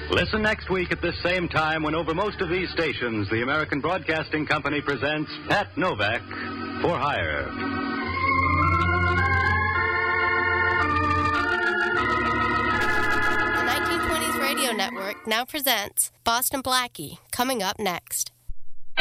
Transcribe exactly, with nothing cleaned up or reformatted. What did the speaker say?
Listen next week at this same time when over most of these stations, the American Broadcasting Company presents Pat Novak for Hire. The nineteen twenties Radio Network now presents Boston Blackie, coming up next.